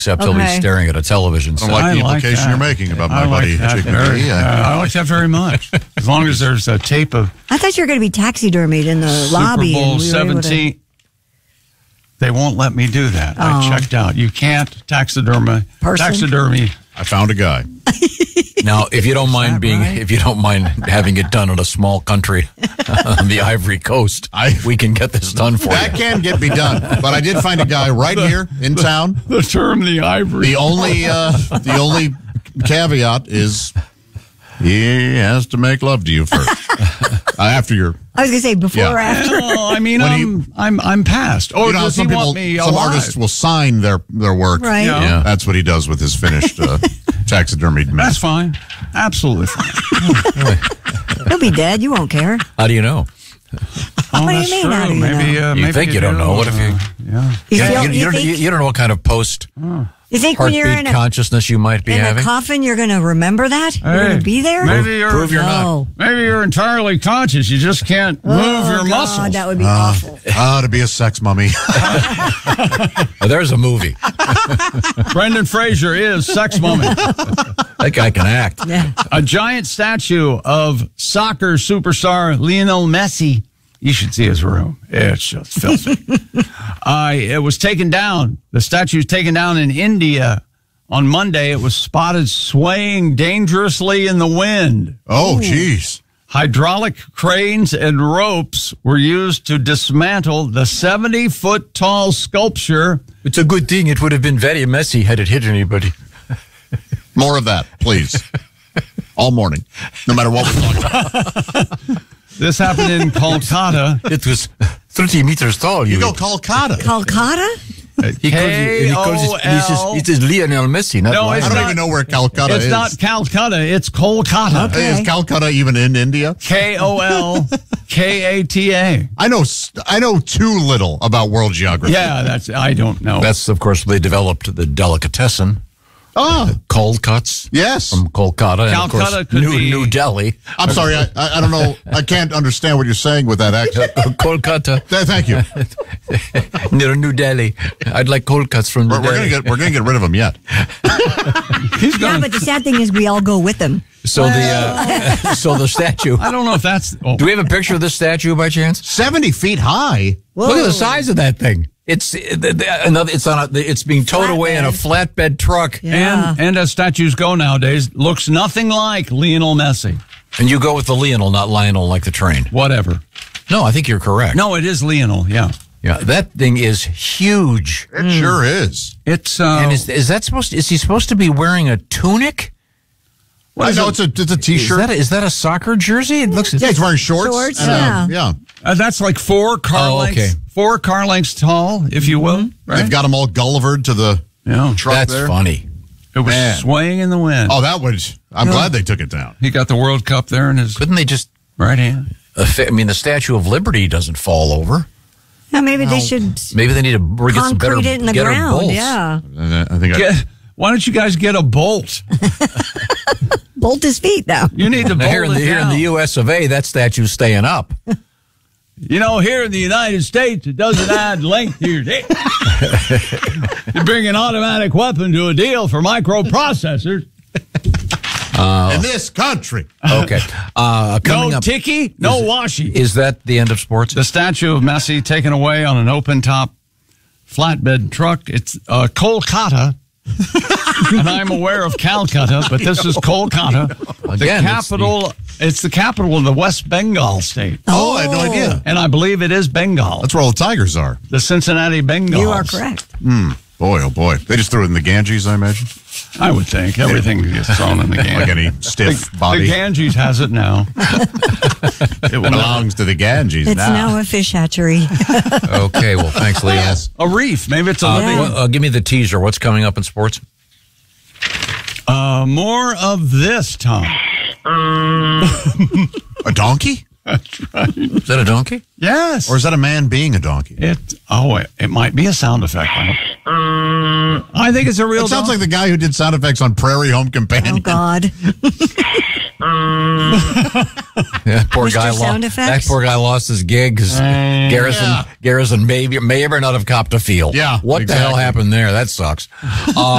except he'll be staring at a television set. I don't like the implication you're making about my buddy Chick McGee. I like that very much. As long as there's a tape of I thought you were going to be taxidermied in the lobby. Super Bowl 17. They won't let me do that. I checked out. You can't taxidermy. I found a guy. Now, if you don't mind if you don't mind having it done in a small country on the Ivory Coast, we can get this done for you. That can be done. But I did find a guy right here in town. The term the Ivory. The only caveat is he has to make love to you first. After you're. I was going to say before or after. No, I mean, I'm past. Or does he want me alive? Some artists will sign their work. Right. Yeah. That's what he does with his finished taxidermied man. That's fine. Absolutely fine. He'll be dead. You won't care. How do you know? What do you mean? True. How do you know? You think you don't know. What if you... You don't know what kind of You think when you're in consciousness you might be having? a coffin, you're going to remember that? You're going to be there? Prove you're not. Maybe you're entirely conscious. You just can't move your muscles. That would be awful. To be a sex mummy. There's a movie. Brendan Fraser is Sex Mummy. That guy can act. Yeah. A giant statue of soccer superstar Lionel Messi. You should see his room. It's just filthy. It was taken down. The statue was taken down in India on Monday. It was spotted swaying dangerously in the wind. Oh, jeez. Hydraulic cranes and ropes were used to dismantle the 70-foot-tall sculpture. It's a good thing. It would have been very messy had it hit anybody. More of that, please. All morning, no matter what we're talking about. This happened in Kolkata. It was 30 meters tall. You go Kolkata. Kolkata? He calls it is Lionel Messi. Not I don't even know where Calcutta is. It's not Calcutta. It's Kolkata. Okay. Is Calcutta even in India? Kolkata. I know too little about world geography. Yeah, I don't know. That's, of course, they developed the delicatessen. Cold cuts. Yes. From Kolkata. And Calcutta of course, could be New Delhi. I'm sorry. I don't know. I can't understand what you're saying with that accent. Kolkata. Thank you. Near New Delhi. I'd like cold cuts from New Delhi. We're gonna get rid of him yet. Yeah, but the sad thing is we all go with him. So the statue. I don't know if that's. Do we have a picture of this statue by chance? 70 feet high. Whoa. Look at the size of that thing. It's being towed away in a flatbed truck. Yeah. And as statues go nowadays, looks nothing like Lionel Messi. And you go with the Lionel, not Lionel like the train. Whatever. No, I think you're correct. No, it is Lionel. Yeah. Yeah, that thing is huge. It sure is. It's and is he supposed to be wearing a tunic? I know it's a t-shirt. Is that a soccer jersey? It looks. Yeah, he's wearing shorts. Yeah. That's like 4 car lengths. Okay. 4 car lengths tall, if you will. Right? They've got them all Gullivered to the truck. That's there. funny. It was swaying in the wind. Oh, that was. I'm glad they took it down. He got the World Cup there in his Couldn't they just? right hand. I mean, the Statue of Liberty doesn't fall over. Yeah, maybe they should Maybe they need to get some better concrete it in the better ground. bolts. Yeah. I think. Why don't you guys get a bolt? Bolt his feet, though. You need to bolt Here in the U.S. of A., that statue's staying up. You know, here in the United States, it doesn't add length to your dick. You bring an automatic weapon to a deal for microprocessors. In this country. Okay. Coming No up, ticky, no washy. Is that the end of sports? The statue of Messi taken away on an open-top flatbed truck. It's Kolkata. And I'm aware of Calcutta, but this is Kolkata. Again, it's the capital of the West Bengal state. Oh, I had no idea. And I believe it is Bengal. That's where all the tigers are. The Cincinnati Bengals. You are correct. Boy, oh boy. They just threw it in the Ganges, I imagine. I would think. Everything gets thrown in the Ganges. Like any stiff body. The Ganges has it now. It belongs to the Ganges It's now a fish hatchery. Okay, well, thanks, Lee. A reef.Maybe it's a living. Give me the teaser. What's coming up in sports? More of this, Tom. A donkey? That's right. Is that a donkey? Yes. Or is that a man being a donkey? It miit be a sound effect. I think it's a real It sounds donkey. like the guy who did sound effects on Prairie Home Companion. Oh, God. Yeah, poor Mr. guy. Sound That effects? poor guy lost his gig because Garrison may ever not have copped a field. Yeah, What the hell exactly. happened there? That sucks.